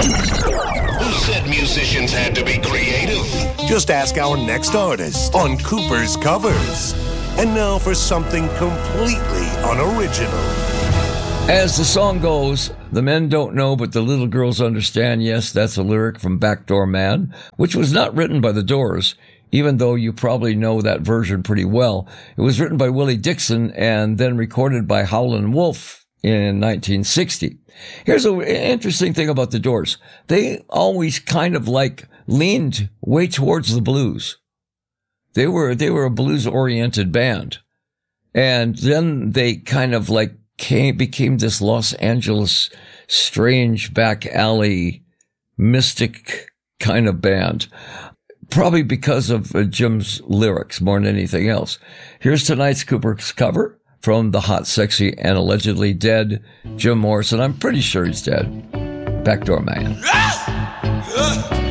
Who said musicians had to be creative? Just ask our next artist on Cooper's Covers. And now for something completely unoriginal. As the song goes, the men don't know, but the little girls understand. Yes, that's a lyric from Backdoor Man, which was not written by the Doors, even though you probably know that version pretty well. It was written by Willie Dixon and then recorded by Howlin' Wolf in 1960. Here's an interesting thing about the Doors. They always kind of leaned way towards the blues. They were a blues-oriented band. And then they kind of became this Los Angeles strange back alley mystic kind of band. Probably because of Jim's lyrics more than anything else. Here's tonight's Cooper's Cover from the hot, sexy, and allegedly dead Jim Morrison. I'm pretty sure he's dead. Backdoor Man.